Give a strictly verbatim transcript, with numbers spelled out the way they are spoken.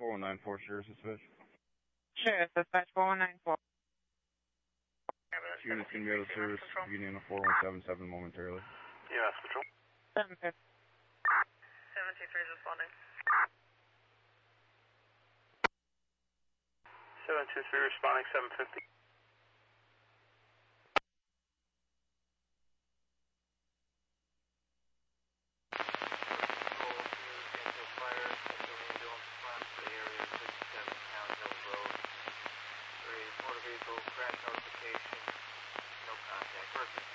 four one nine four, Sheriff's Dispatch. Sheriff's Dispatch four one nine four. Unit's going to be out of service beginning on a four one seven seven momentarily. U S Patrol. seven fifty. seven two three is responding. seven two three responding, seven fifty.